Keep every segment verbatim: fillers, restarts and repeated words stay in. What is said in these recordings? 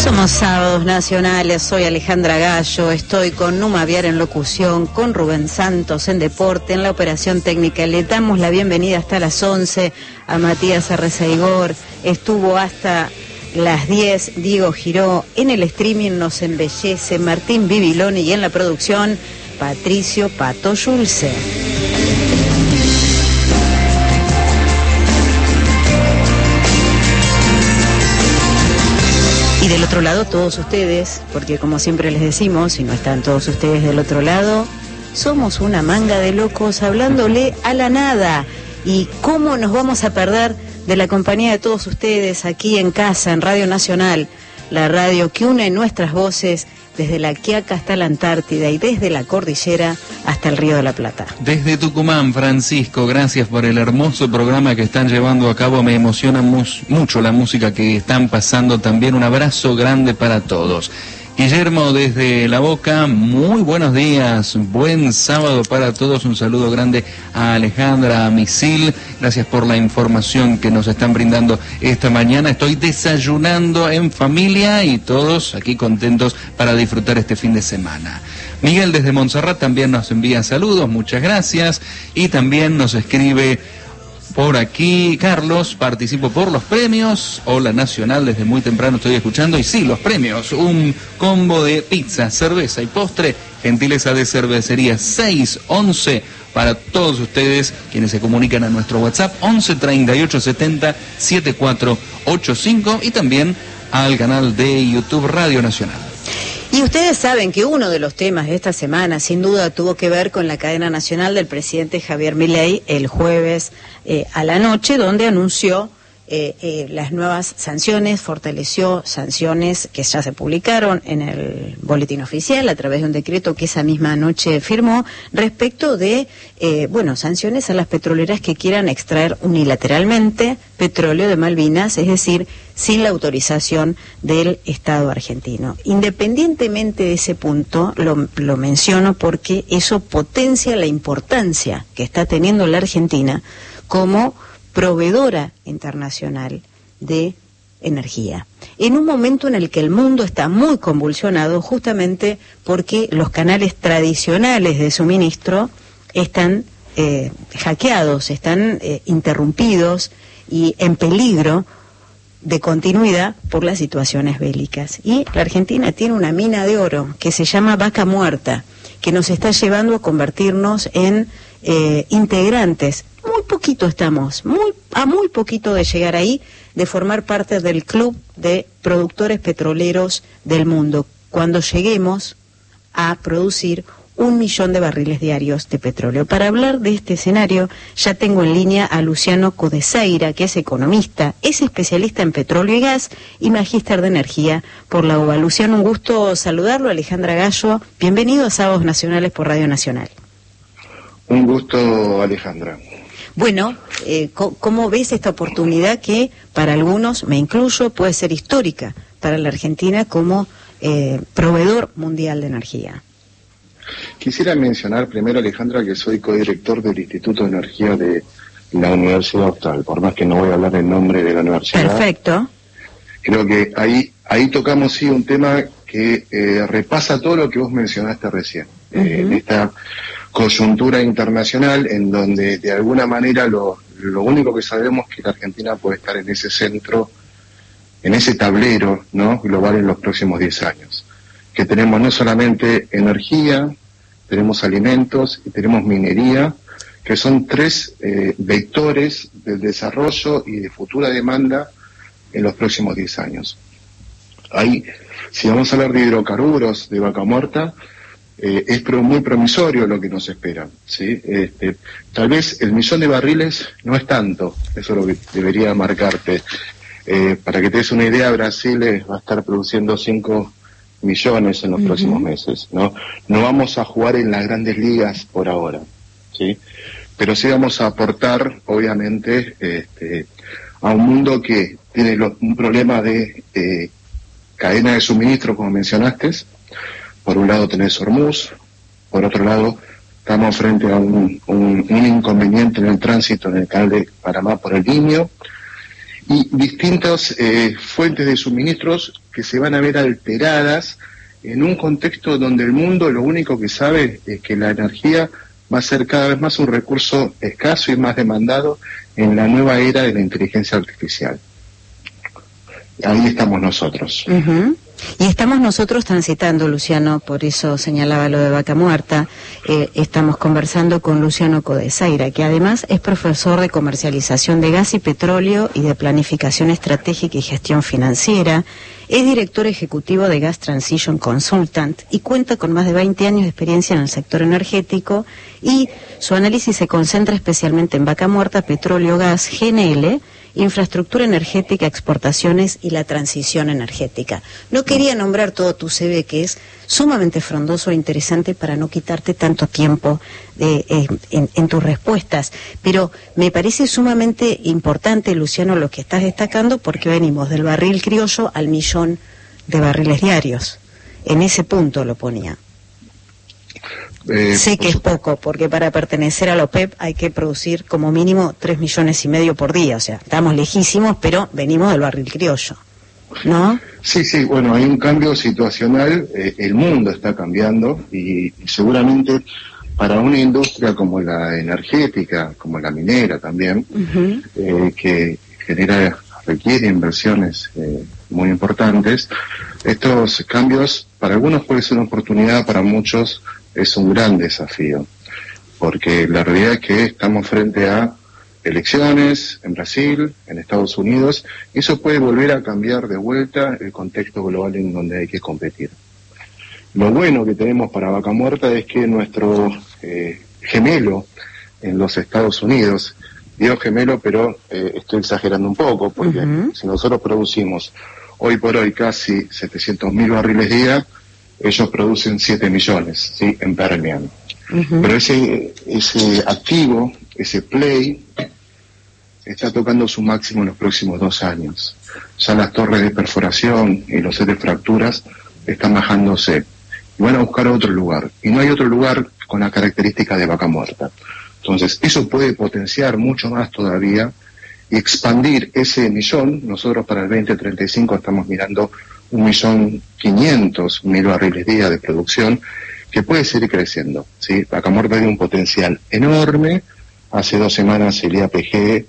Somos Sábados Nacionales, soy Alejandra Gallo, estoy con Numa Viar en locución, con Rubén Santos en deporte, en la operación técnica. Le damos la bienvenida hasta las once a Matías Arrezaigor, estuvo hasta las diez Diego Giró, en el streaming nos embellece Martín Bibiloni y en la producción Patricio Pato Yulce. Y del otro lado todos ustedes, porque como siempre les decimos, si no están todos ustedes del otro lado, somos una manga de locos hablándole a la nada. ¿Y cómo nos vamos a perder de la compañía de todos ustedes aquí en casa, en Radio Nacional, la radio que une nuestras voces desde la Quiaca hasta la Antártida y desde la cordillera hasta el Río de la Plata? Desde Tucumán, Francisco, gracias por el hermoso programa que están llevando a cabo. Me emociona mus- mucho la música que están pasando también. Un abrazo grande para todos. Guillermo desde La Boca, muy buenos días, buen sábado para todos, un saludo grande a Alejandra, a Misil, gracias por la información que nos están brindando esta mañana. Estoy desayunando en familia y todos aquí contentos para disfrutar este fin de semana. Miguel desde Montserrat también nos envía saludos, muchas gracias, y también nos escribe por aquí Carlos, participo por los premios. Hola Nacional, desde muy temprano estoy escuchando. Y sí, los premios, un combo de pizza, cerveza y postre, gentileza de cervecería seis once para todos ustedes quienes se comunican a nuestro WhatsApp once treinta y ocho setenta setenta y cuatro ochenta y cinco y también al canal de YouTube Radio Nacional. Y ustedes saben que uno de los temas de esta semana, sin duda, tuvo que ver con la cadena nacional del presidente Javier Milei el jueves eh, a la noche, donde anunció eh, eh, las nuevas sanciones, fortaleció sanciones que ya se publicaron en el boletín oficial a través de un decreto que esa misma noche firmó respecto de, eh, bueno, sanciones a las petroleras que quieran extraer unilateralmente petróleo de Malvinas, es decir, sin la autorización del Estado argentino. Independientemente de ese punto, lo, lo menciono porque eso potencia la importancia que está teniendo la Argentina como proveedora internacional de energía. En un momento en el que el mundo está muy convulsionado, justamente porque los canales tradicionales de suministro están eh, hackeados, están eh, interrumpidos y en peligro de continuidad por las situaciones bélicas. Y la Argentina tiene una mina de oro que se llama Vaca Muerta, que nos está llevando a convertirnos en eh, integrantes. Muy poquito estamos, muy a muy poquito de llegar ahí, de formar parte del club de productores petroleros del mundo, cuando lleguemos a producir un millón de barriles diarios de petróleo. Para hablar de este escenario, ya tengo en línea a Luciano Codeseira, que es economista, es especialista en petróleo y gas y magíster de energía por la U B A. Luciano, un gusto saludarlo. Alejandra Gallo, bienvenido a Sábados Nacionales por Radio Nacional. Un gusto, Alejandra. Bueno, eh, ¿cómo ves esta oportunidad que para algunos, me incluyo, puede ser histórica para la Argentina como eh, proveedor mundial de energía? Quisiera mencionar primero, Alejandra, que soy codirector del Instituto de Energía de la Universidad Austral, por más que no voy a hablar en nombre de la universidad. Perfecto. Creo que ahí ahí tocamos sí un tema que eh, repasa todo lo que vos mencionaste recién, uh-huh. eh, en esta coyuntura internacional en donde de alguna manera lo, lo único que sabemos es que la Argentina puede estar en ese centro, en ese tablero, ¿no?, global en los próximos diez años. Que tenemos no solamente energía, tenemos alimentos y tenemos minería, que son tres eh, vectores del desarrollo y de futura demanda en los próximos diez años. Ahí, si vamos a hablar de hidrocarburos, de Vaca Muerta, eh, es pro, muy promisorio lo que nos espera, ¿sí? Este, tal vez el millón de barriles no es tanto, eso es lo que debería marcarte. Eh, para que te des una idea, Brasil eh, va a estar produciendo cinco millones en los uh-huh. próximos meses, ¿no? No vamos a jugar en las grandes ligas por ahora, ¿sí? Pero sí vamos a aportar, obviamente, este, a un mundo que tiene lo, un problema de eh, cadena de suministro, como mencionaste. Por un lado tenés Hormuz, por otro lado estamos frente a un, un, un inconveniente en el tránsito en el canal de Panamá por el Niño, y distintas eh, fuentes de suministros que se van a ver alteradas en un contexto donde el mundo lo único que sabe es que la energía va a ser cada vez más un recurso escaso y más demandado en la nueva era de la inteligencia artificial. Ahí estamos nosotros. Uh-huh. Y estamos nosotros transitando, Luciano, por eso señalaba lo de Vaca Muerta. Eh, estamos conversando con Luciano Codesaira, que además es profesor de comercialización de gas y petróleo y de planificación estratégica y gestión financiera. Es director ejecutivo de Gas Transition Consultant y cuenta con más de veinte años de experiencia en el sector energético, y su análisis se concentra especialmente en Vaca Muerta, petróleo, gas, G N L, infraestructura energética, exportaciones y la transición energética. No quería nombrar todo tu C V, que es sumamente frondoso e interesante, para no quitarte tanto tiempo de, eh, en, en tus respuestas, pero me parece sumamente importante, Luciano, lo que estás destacando, porque venimos del barril criollo al millón de barriles diarios. En ese punto lo ponía. Eh, sé que es poco, porque para pertenecer a la OPEP hay que producir como mínimo tres millones y medio por día, o sea, estamos lejísimos, pero venimos del barril criollo, ¿no? Sí, sí, bueno, hay un cambio situacional, eh, el mundo está cambiando, y, y seguramente para una industria como la energética, como la minera también, uh-huh. eh, que genera, requiere inversiones eh, muy importantes, estos cambios para algunos puede ser una oportunidad, para muchos es un gran desafío, porque la realidad es que estamos frente a elecciones en Brasil, en Estados Unidos, y eso puede volver a cambiar de vuelta el contexto global en donde hay que competir. Lo bueno que tenemos para Vaca Muerta es que nuestro eh, gemelo en los Estados Unidos, digo gemelo, pero eh, estoy exagerando un poco, porque uh-huh. si nosotros producimos hoy por hoy casi setecientos mil barriles día, ellos producen siete millones, ¿sí?, en Permian. Uh-huh. Pero ese ese activo, ese play, está tocando su máximo en los próximos dos años. Ya las torres de perforación y los sets de fracturas están bajándose y van a buscar otro lugar. Y no hay otro lugar con la característica de Vaca Muerta. Entonces, eso puede potenciar mucho más todavía y expandir ese millón. Nosotros para el veinte treinta y cinco estamos mirando un millón quinientos mil barriles día de producción, que puede seguir creciendo, ¿sí? Vaca Muerta tiene un potencial enorme. Hace dos semanas el I A P G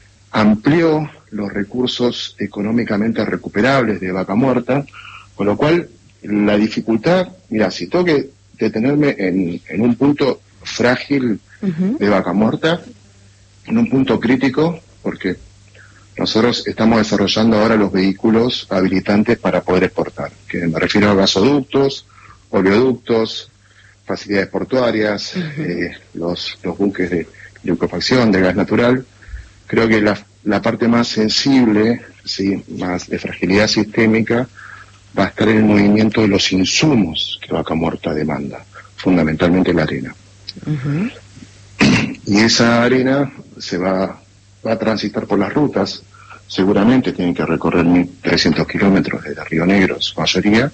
amplió los recursos económicamente recuperables de Vaca Muerta, con lo cual la dificultad, mira, si tengo que detenerme en, en un punto frágil uh-huh. de Vaca Muerta, en un punto crítico, porque nosotros estamos desarrollando ahora los vehículos habilitantes para poder exportar, que me refiero a gasoductos, oleoductos, facilidades portuarias, uh-huh. eh, los, los buques de liquefacción de gas natural. Creo que la, la parte más sensible, sí, más de fragilidad sistémica, va a estar en el movimiento de los insumos que Vaca Muerta demanda, fundamentalmente la arena. Uh-huh. Y esa arena se va, va a transitar por las rutas, seguramente tienen que recorrer mil trescientos kilómetros desde Río Negro, su mayoría,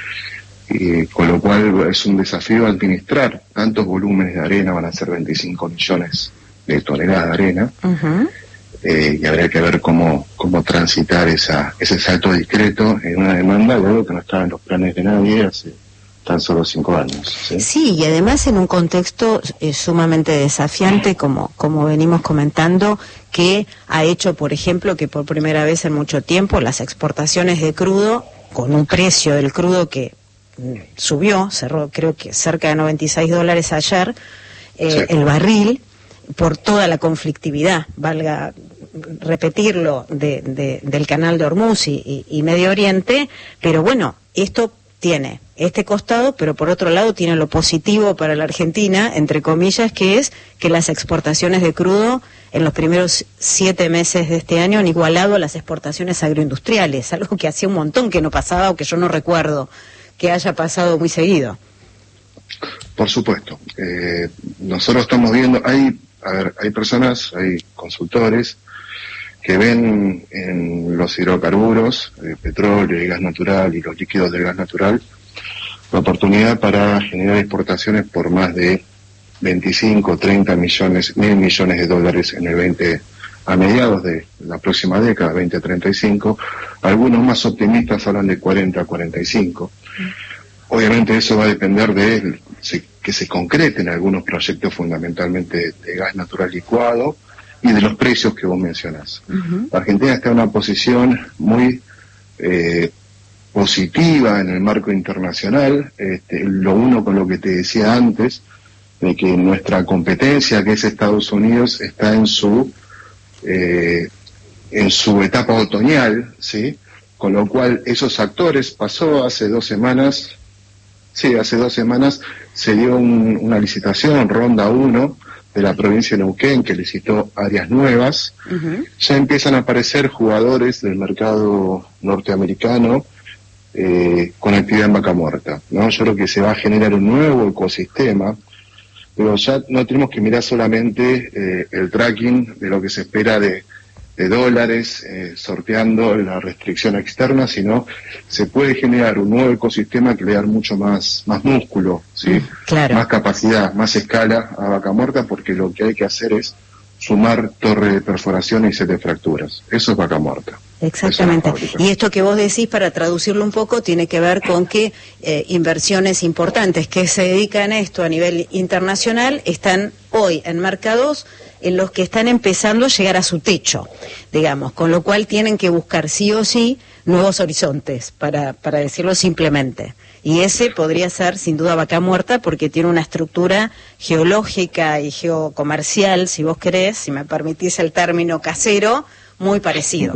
y con lo cual es un desafío administrar tantos volúmenes de arena, van a ser veinticinco millones de toneladas de arena, uh-huh. eh, y habría que ver cómo, cómo transitar esa, ese salto discreto en una demanda de algo que no estaba en los planes de nadie hace tan solo cinco años. Sí, sí, y además en un contexto eh, sumamente desafiante, como, como venimos comentando, que ha hecho, por ejemplo, que por primera vez en mucho tiempo las exportaciones de crudo, con un precio del crudo que mm, subió, cerró creo que cerca de noventa y seis dólares ayer, eh, sí. el barril, por toda la conflictividad, valga repetirlo, de, de, del canal de Hormuz y, y, y Medio Oriente, pero bueno, esto tiene este costado, pero por otro lado tiene lo positivo para la Argentina, entre comillas, que es que las exportaciones de crudo en los primeros siete meses de este año han igualado a las exportaciones agroindustriales, algo que hacía un montón que no pasaba, o que yo no recuerdo que haya pasado muy seguido. Por supuesto. Eh, nosotros estamos viendo, hay, a ver, hay personas, hay consultores que ven en los hidrocarburos, eh, petróleo y gas natural y los líquidos del gas natural, la oportunidad para generar exportaciones por más de veinticinco, treinta millones, mil millones de dólares en el veinte a mediados de la próxima década, veinte treinta y cinco, algunos más optimistas hablan de cuarenta a cuarenta y cinco. Obviamente eso va a depender de que se concreten algunos proyectos fundamentalmente de gas natural licuado y de los precios que vos mencionás. Uh-huh. Argentina está en una posición muy eh, positiva en el marco internacional, este, lo uno con lo que te decía antes, de que nuestra competencia, que es Estados Unidos, está en su eh, en su etapa otoñal, ¿sí? Con lo cual esos actores, pasó hace dos semanas, sí, hace dos semanas se dio un, una licitación, ronda uno, de la provincia de Neuquén, que licitó áreas nuevas. Uh-huh. Ya empiezan a aparecer jugadores del mercado norteamericano eh, con actividad en Vaca Muerta, ¿no? Yo creo que se va a generar un nuevo ecosistema, pero ya no tenemos que mirar solamente eh, el tracking de lo que se espera de, de dólares, eh, sorteando la restricción externa, sino se puede generar un nuevo ecosistema que le da mucho más, más músculo, ¿sí? Claro. Más capacidad, más escala a Vaca Muerta, porque lo que hay que hacer es sumar torre de perforación y set de fracturas. Eso es Vaca Muerta. Exactamente. Y esto que vos decís, para traducirlo un poco, tiene que ver con que eh, inversiones importantes que se dedican a esto a nivel internacional están hoy en mercados en los que están empezando a llegar a su techo, digamos, con lo cual tienen que buscar sí o sí nuevos horizontes, para, para decirlo simplemente. Y ese podría ser, sin duda, Vaca Muerta, porque tiene una estructura geológica y geocomercial, si vos querés, si me permitís el término casero, muy parecido.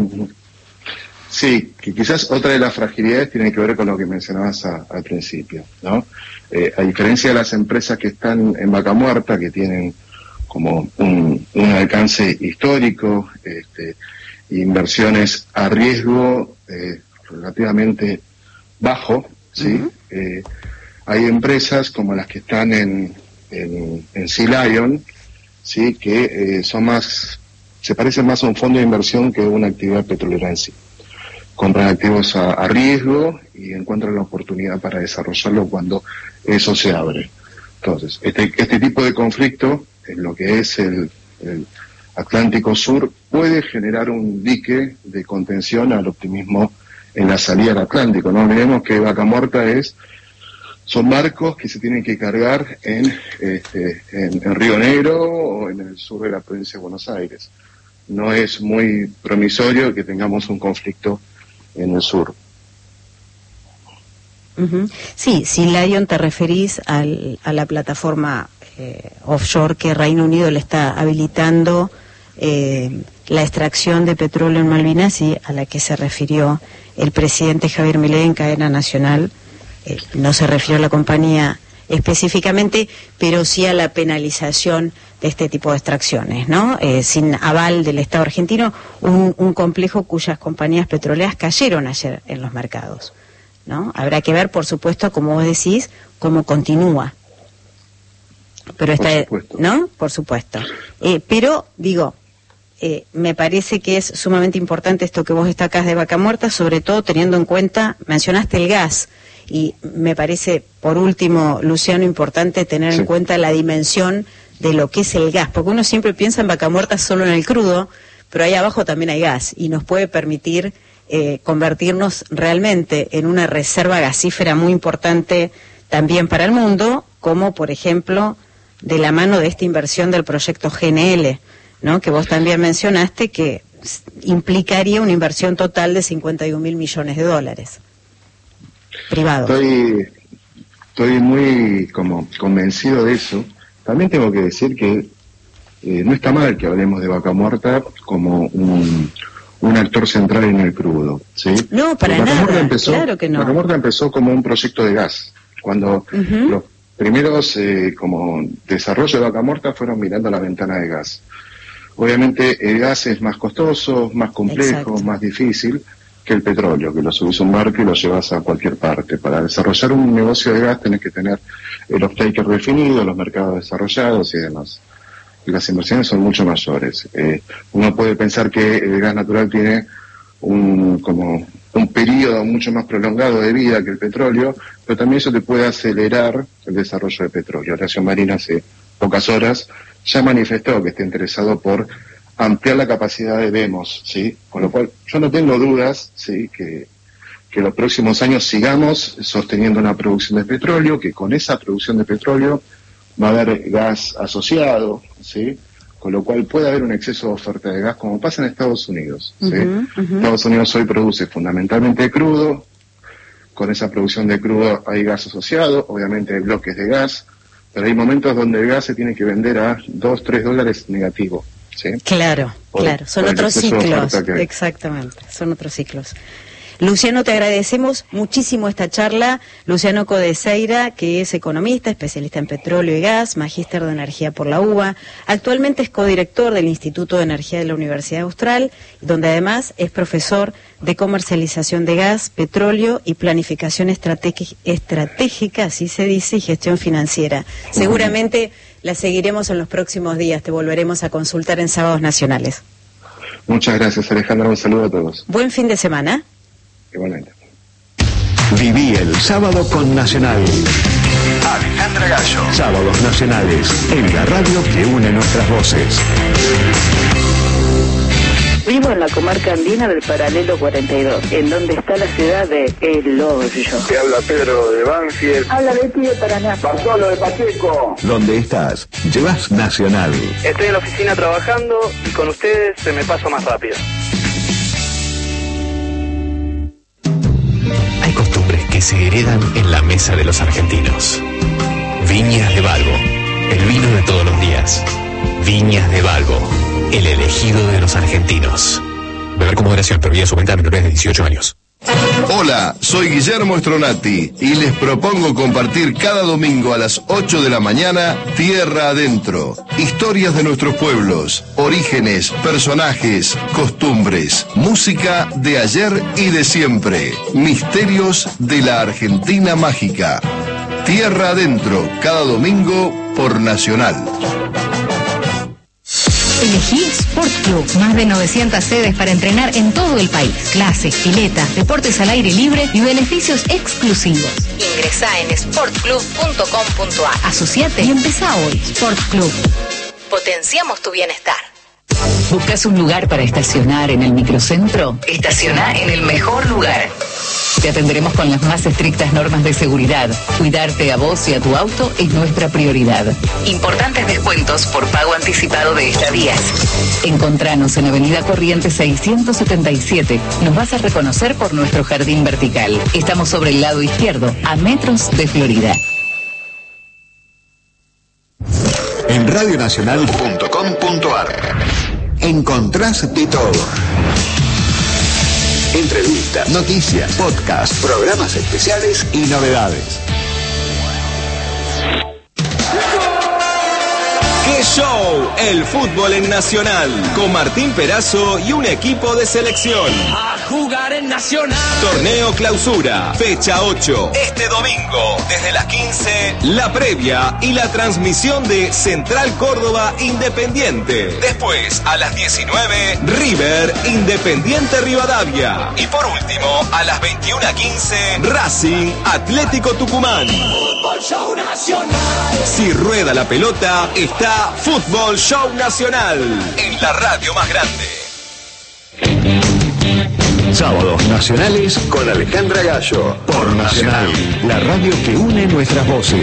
Sí, que quizás otra de las fragilidades tiene que ver con lo que mencionabas a, al principio, ¿no? Eh, a diferencia de las empresas que están en Vaca Muerta, que tienen como un, un alcance histórico, este, inversiones a riesgo eh, relativamente bajo, ¿sí? Uh-huh. Eh, hay empresas como las que están en, en, en Sea Lion, ¿sí? Que eh, son más, se parecen más a un fondo de inversión que a una actividad petrolera en sí. Compran activos a, a riesgo y encuentran la oportunidad para desarrollarlo cuando eso se abre. Entonces, este, este tipo de conflicto, en lo que es el, el Atlántico Sur, puede generar un dique de contención al optimismo en la salida al Atlántico. No olvidemos que Vaca Muerta es, son barcos que se tienen que cargar en, este, en, en Río Negro o en el sur de la provincia de Buenos Aires. No es muy promisorio que tengamos un conflicto en el sur. Uh-huh. Sí, si Lion te referís al, a la plataforma eh, offshore que Reino Unido le está habilitando eh, la extracción de petróleo en Malvinas, y a la que se refirió el presidente Javier Milei en cadena nacional. Eh, no se refirió a la compañía específicamente, pero sí a la penalización de este tipo de extracciones, ¿no? Eh, sin aval del Estado argentino, un, un complejo cuyas compañías petroleras cayeron ayer en los mercados, ¿no? Habrá que ver, por supuesto, como vos decís, cómo continúa. Pero está, ¿no? Por supuesto. Eh, pero, digo, eh, me parece que es sumamente importante esto que vos destacás de Vaca Muerta, sobre todo teniendo en cuenta, mencionaste el gas, y me parece, por último, Luciano, importante tener sí. en cuenta la dimensión de lo que es el gas, porque uno siempre piensa en Vaca Muerta solo en el crudo, pero ahí abajo también hay gas, y nos puede permitir eh, convertirnos realmente en una reserva gasífera muy importante también para el mundo, como por ejemplo de la mano de esta inversión del proyecto G N L, ¿no? Que vos también mencionaste, que implicaría una inversión total de cincuenta y un mil millones de dólares privados. Estoy, estoy muy como convencido de eso. También tengo que decir que eh, no está mal que hablemos de Vaca Muerta como un, un actor central en el crudo, ¿sí? No, para Vaca nada, Muerta empezó, claro que no. Vaca Muerta empezó como un proyecto de gas. Cuando uh-huh. los primeros eh, como desarrollo de Vaca Muerta fueron mirando la ventana de gas. Obviamente el gas es más costoso, más complejo, exacto. más difícil que el petróleo, que lo subís a un barco y lo llevas a cualquier parte. Para desarrollar un negocio de gas tenés que tener el off-taker definido, los mercados desarrollados y demás. Y las inversiones son mucho mayores. Eh, uno puede pensar que el gas natural tiene un como un periodo mucho más prolongado de vida que el petróleo, pero también eso te puede acelerar el desarrollo de petróleo. Horacio Marín hace pocas horas ya manifestó que está interesado por ampliar la capacidad de Demos, ¿sí? Con lo cual yo no tengo dudas, ¿sí? que que los próximos años sigamos sosteniendo una producción de petróleo, que con esa producción de petróleo va a haber gas asociado, ¿sí? Con lo cual puede haber un exceso de oferta de gas, como pasa en Estados Unidos, ¿sí? Uh-huh, uh-huh. Estados Unidos hoy produce fundamentalmente crudo, con esa producción de crudo hay gas asociado, obviamente hay bloques de gas, pero hay momentos donde el gas se tiene que vender a dos, tres dólares negativo, ¿sí? Claro, por, claro, son otros ciclos, exactamente, son otros ciclos. Luciano, te agradecemos muchísimo esta charla. Luciano Codeseira, que es economista, especialista en petróleo y gas, magíster de energía por la U B A, actualmente es codirector del Instituto de Energía de la Universidad Austral, donde además es profesor de comercialización de gas, petróleo y planificación estratégica, así se dice, y gestión financiera. Seguramente la seguiremos en los próximos días, te volveremos a consultar en Sábados Nacionales. Muchas gracias, Alejandra, un saludo a todos. Buen fin de semana. Igualmente. Viví el sábado con Nacional. Alejandra Gallo. Sábados Nacionales, en la radio que une nuestras voces. Vivo en la comarca andina del Paralelo cuarenta y dos, en donde está la ciudad de El Hoyo. Te habla Pedro de Banfield. Habla Betty de Paraná. Bartolo de Pacheco. ¿Dónde estás? Llevas Nacional. Estoy en la oficina trabajando y con ustedes se me pasa más rápido. Hay costumbres que se heredan en la mesa de los argentinos. Viñas de Balbo, el vino de todos los días. Viñas de Balbo, el elegido de los argentinos. Beber con moderación, prohibida su venta a menores de dieciocho años. Hola, soy Guillermo Stronati y les propongo compartir cada domingo a las ocho de la mañana Tierra Adentro. Historias de nuestros pueblos, orígenes, personajes, costumbres, música de ayer y de siempre. Misterios de la Argentina mágica. Tierra Adentro, cada domingo por Nacional. Elegí Sport Club, más de novecientas sedes para entrenar en todo el país. Clases, piletas, deportes al aire libre y beneficios exclusivos. Ingresá en sport club punto com punto a r. Asociate y empezá hoy. Sport Club. Potenciamos tu bienestar. ¿Buscas un lugar para estacionar en el microcentro? Estacioná en el mejor lugar. Te atenderemos con las más estrictas normas de seguridad. Cuidarte a vos y a tu auto es nuestra prioridad. Importantes descuentos por pago anticipado de estadías. Encontranos en Avenida Corrientes seiscientos setenta y siete. Nos vas a reconocer por nuestro jardín vertical. Estamos sobre el lado izquierdo, a metros de Florida. En radio nacional punto com punto a r encontrás de todo. Entrevistas, noticias, podcasts, programas especiales y novedades. ¡Qué show! El fútbol en Nacional, con Martín Perazo y un equipo de selección. A jugar en Nacional. Torneo Clausura, fecha ocho. Este domingo, desde las quince, la previa y la transmisión de Central Córdoba Independiente. Después, a las diecinueve, River Independiente Rivadavia. Y por último, a las veintiuna quince, Racing Atlético Tucumán. Fútbol Show Nacional. Si rueda la pelota, está Fútbol Show Nacional, en la radio más grande. Sábados Nacionales con Alejandra Gallo, por Nacional, la radio que une nuestras voces.